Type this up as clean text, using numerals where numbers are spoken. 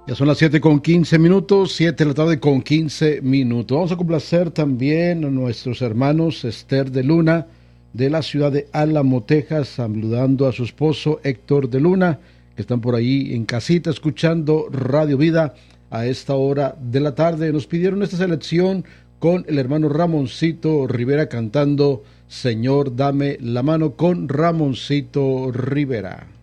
Ya son las 7:15, 7 de la tarde con 15 minutos. Vamos a complacer también a nuestros hermanos Esther de Luna de la ciudad de Álamo, Texas, saludando a su esposo Héctor de Luna, que están por ahí en casita escuchando Radio Vida a esta hora de la tarde. Nos pidieron esta selección con el hermano Ramoncito Rivera cantando Señor, dame la mano con Ramoncito Rivera.